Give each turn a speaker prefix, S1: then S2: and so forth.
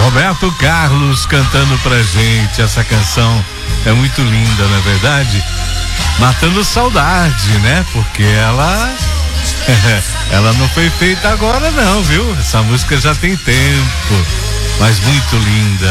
S1: Roberto Carlos cantando pra gente. Essa canção é muito linda, não é verdade? Matando saudade, né? Porque ela não foi feita agora não, viu? Essa música já tem tempo, mas muito linda.